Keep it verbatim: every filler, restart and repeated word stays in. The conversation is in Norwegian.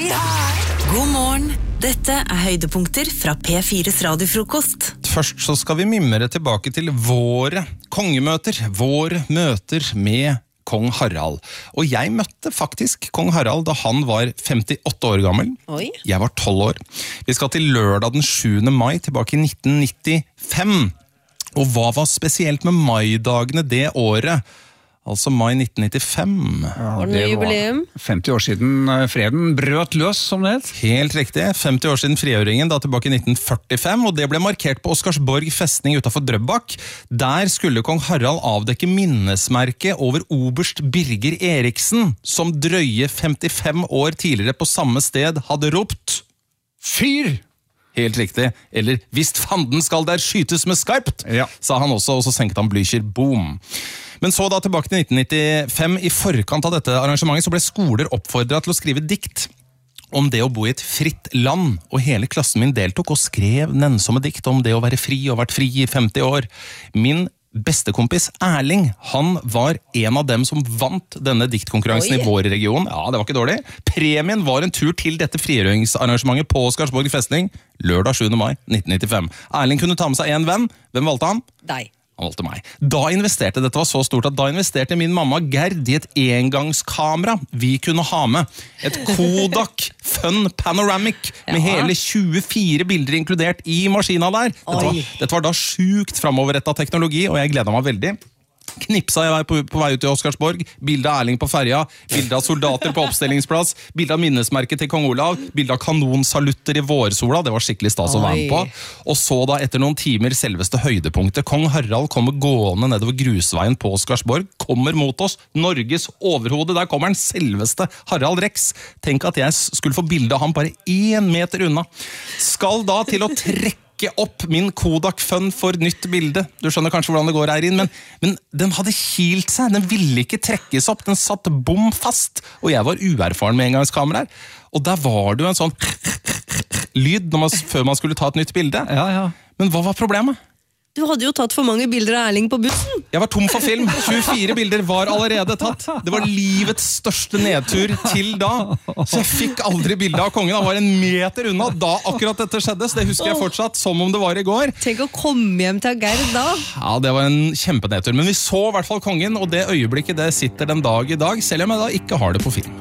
God morgen, dette er høydepunkter fra P fires radiofrokost. Først så skal vi mimre tilbake til våre kongemøter, våre møter med kong Harald. Og jeg møtte faktisk kong Harald da han var femtiåtte år gammel. Oi. Jeg var tolv år. Vi skal til lørdag den sjuende mai tilbake i nitten nittifem. Og hva var spesielt med maidagene det året? Altså mai nitten nittifem. Ja, det var femti år siden freden brøt løs, som det het. Helt riktig. femti år siden frigjøringen, da tilbake i nitten førtifem, og det ble markert på Oscarsborg festning utenfor Drøbak. Der skulle kong Harald avdekke minnesmerke over oberst Birger Eriksen, som drøye femtifem år tidligere på samme sted hadde ropt «Fyr!» Helt riktig. Eller «Hvis fanden skal der skytes med skarpt», ja. Sa han også, og så senket han Blücher. Boom! Men så da tilbake til nitten nittifem, i forkant av dette arrangementet, så ble skoler oppfordret til å skrive dikt om det å bo i et fritt land, og hele klassen min deltok og skrev nennsomme dikt om det å være fri og vært fri i femti år. Min bestekompis Erling, han var en av dem som vant denne diktkonkurransen Oi. I vår region. Ja, det var ikke dårlig. Premien var en tur til dette frigjøringsarrangementet på Oscarsborg festning, lørdag sjuende mai nitten nittifem. Erling kunne ta med seg en venn. Hvem valgte han? Deg. Han valgte meg. Da investerte, dette var så stort at da investerte min mamma Gerd i et engangskamera vi kunne ha med. Et Kodak Fun Panoramic med ja. Hele tjuefire bilder inkludert i maskina der. Dette var, dette var da sjukt fremoverrettet teknologi, og jeg gleder meg veldig. Knipsa jeg på, på vei ut til Oscarsborg, bilde av Erling på ferja, bilde av soldater på oppstillingsplass, bilde av minnesmerket til kong Olav, bilde av kanonsalutter i vårsola, det var skikkelig stas å være med på. Og så da etter noen timer selveste høydepunktet, kong Harald kommer gående nedover grusveien på Oscarsborg, kommer mot oss, Norges overhode, der kommer han selveste Harald Rex. Tenk at jeg skulle få bilde av ham bare én meter unna. Skal da til å trekke opp min Kodak Fun for nytt bilde. Du skjønner kanskje hvordan det går, Eirin, men, men den hadde kilt seg. Den ville ikke trekkes opp. Den satt bom fast. Og jeg var uerfaren med engangskameraer. Og der var det jo en sånn lyd når man, før man skulle ta et nytt bilde. Ja, ja. Men hva var problemet? Du hadde jo tatt for mange bilder av Erling på bussen. Jeg var tom for film. tjuefire bilder var allerede tatt. Det var livets største nedtur til da. Så jeg fikk aldri bilde av kongen. Han var en meter unna da akkurat dette skjedde. Så det husker jeg fortsatt som om det var i går. Tenk å komme hjem til Gerd da. Ja, det var en kjempenedtur. Men vi så i hvert fall kongen, og det øyeblikket det sitter den dag i dag, selv om jeg da ikke har det på film.